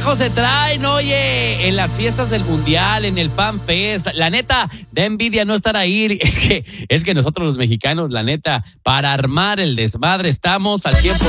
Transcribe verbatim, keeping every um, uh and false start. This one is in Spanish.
relajo se traen, oye, en las fiestas del Mundial, en el Fan Fest. La neta, da envidia no estar ahí. Es que, es que nosotros los mexicanos, la neta, para armar el desmadre estamos al cien por